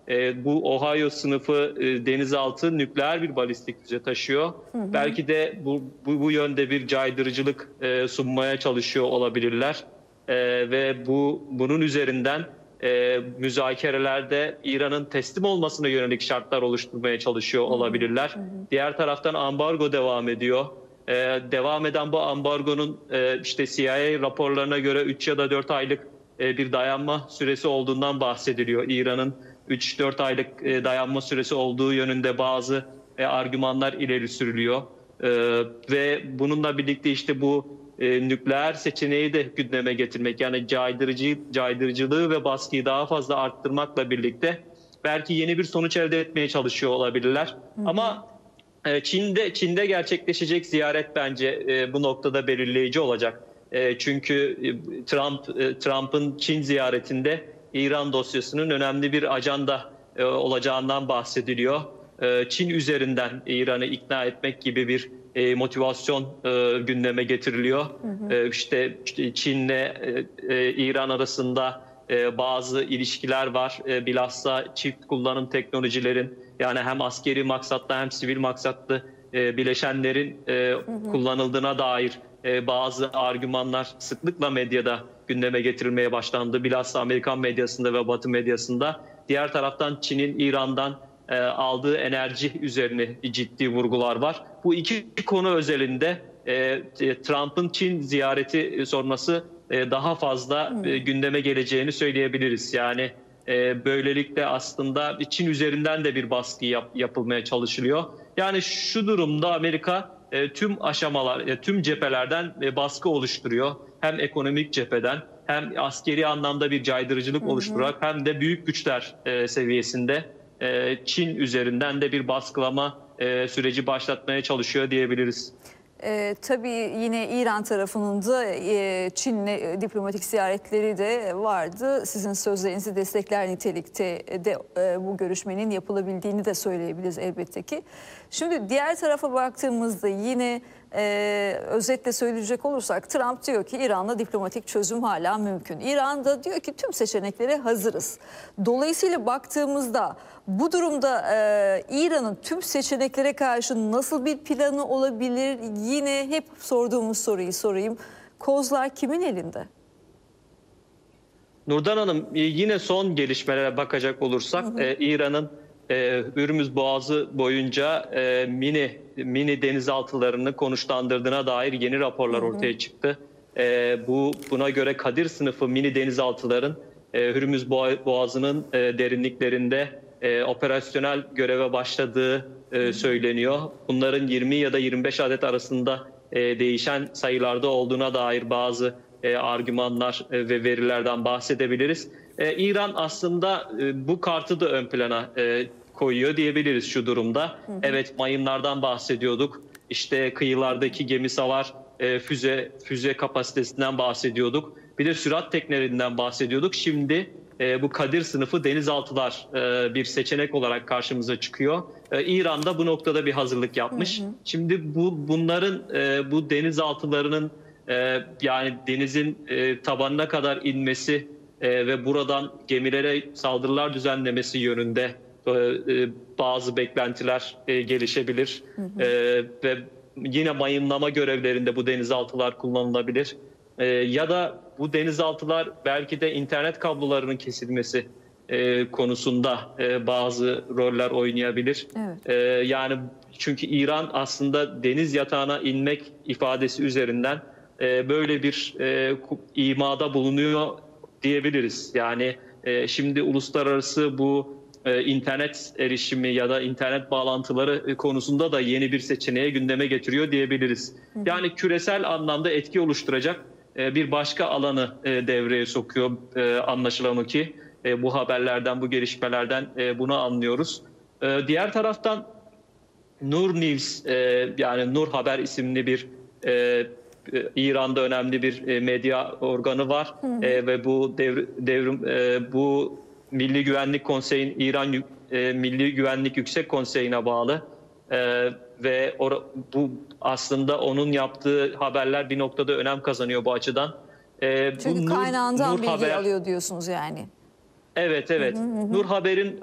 bu Ohio sınıfı denizaltı nükleer bir balistik füze taşıyor. Belki de bu yönde bir caydırıcılık sunmaya çalışıyor olabilirler. Ve bunun üzerinden müzakerelerde İran'ın teslim olmasına yönelik şartlar oluşturmaya çalışıyor olabilirler. Diğer taraftan ambargo devam ediyor. Devam eden bu ambargonun işte CIA raporlarına göre 3 ya da 4 aylık bir dayanma süresi olduğundan bahsediliyor. İran'ın 3-4 aylık dayanma süresi olduğu yönünde bazı argümanlar ileri sürülüyor. Ve bununla birlikte işte bu nükleer seçeneği de gündeme getirmek, yani caydırıcılığı ve baskıyı daha fazla arttırmakla birlikte belki yeni bir sonuç elde etmeye çalışıyor olabilirler. Ama Çin'de gerçekleşecek ziyaret bence bu noktada belirleyici olacak. Çünkü Trump'ın Çin ziyaretinde İran dosyasının önemli bir ajanda olacağından bahsediliyor. Çin üzerinden İran'ı ikna etmek gibi bir motivasyon gündeme getiriliyor. İşte Çin'le İran arasında bazı ilişkiler var. Bilhassa çift kullanım teknolojilerin, yani hem askeri maksatlı hem sivil maksatlı bileşenlerin kullanıldığına dair bazı argümanlar sıklıkla medyada gündeme getirilmeye başlandı. Bilhassa Amerikan medyasında ve Batı medyasında. Diğer taraftan Çin'in İran'dan aldığı enerji üzerine ciddi vurgular var. Bu iki konu özelinde Trump'ın Çin ziyareti sonrası daha fazla gündeme geleceğini söyleyebiliriz. Yani böylelikle aslında Çin üzerinden de bir baskı yapılmaya çalışılıyor. Yani şu durumda Amerika tüm aşamalar, tüm cephelerden baskı oluşturuyor. Hem ekonomik cepheden hem askeri anlamda bir caydırıcılık oluşturarak hem de büyük güçler seviyesinde Çin üzerinden de bir baskılama süreci başlatmaya çalışıyor diyebiliriz. Tabii yine İran tarafının da Çin'le diplomatik ziyaretleri de vardı. Sizin sözlerinizi destekler nitelikte de bu görüşmenin yapılabildiğini de söyleyebiliriz elbette ki. Şimdi diğer tarafa baktığımızda yine özetle söyleyecek olursak Trump diyor ki İran'la diplomatik çözüm hala mümkün. İran da diyor ki tüm seçeneklere hazırız. Dolayısıyla baktığımızda bu durumda İran'ın tüm seçeneklere karşı nasıl bir planı olabilir? Yine hep sorduğumuz soruyu sorayım. Kozlar kimin elinde? Nurdan Hanım, yine son gelişmelere bakacak olursak İran'ın Hürmüz Boğazı boyunca mini denizaltılarını konuşlandırdığına dair yeni raporlar ortaya çıktı. Buna göre Kadir sınıfı mini denizaltıların Hürmüz Boğazı'nın derinliklerinde operasyonel göreve başladığı söyleniyor. Bunların 20 ya da 25 adet arasında değişen sayılarda olduğuna dair bazı argümanlar ve verilerden bahsedebiliriz. İran aslında bu kartı da ön plana koyuyor diyebiliriz şu durumda. Evet, mayınlardan bahsediyorduk. İşte kıyılardaki gemi savar füze kapasitesinden bahsediyorduk. Bir de sürat teknelerinden bahsediyorduk. Şimdi bu Kadir sınıfı denizaltılar bir seçenek olarak karşımıza çıkıyor. İran da bu noktada bir hazırlık yapmış. Şimdi bu denizaltılarının yani denizin tabanına kadar inmesi ve buradan gemilere saldırılar düzenlemesi yönünde bazı beklentiler gelişebilir. Ve yine mayınlama görevlerinde bu denizaltılar kullanılabilir. Ya da bu denizaltılar belki de internet kablolarının kesilmesi konusunda bazı roller oynayabilir. Evet. Yani çünkü İran aslında deniz yatağına inmek ifadesi üzerinden böyle bir imada bulunuyor diyebiliriz. Yani şimdi uluslararası bu internet erişimi ya da internet bağlantıları konusunda da yeni bir seçeneğe gündeme getiriyor diyebiliriz. Yani küresel anlamda etki oluşturacak bir başka alanı devreye sokuyor anlaşılan o ki bu haberlerden, bu gelişmelerden bunu anlıyoruz. Diğer taraftan Nur News, yani Nur Haber isimli bir İran'da önemli bir medya organı var ve bu Milli Güvenlik Konseyi'nin İran Milli Güvenlik Yüksek Konseyi'ne bağlı ve bu aslında onun yaptığı haberler bir noktada önem kazanıyor bu açıdan. Çünkü kaynağından bilgi alıyor diyorsunuz yani. Evet, evet. Nur Haber'in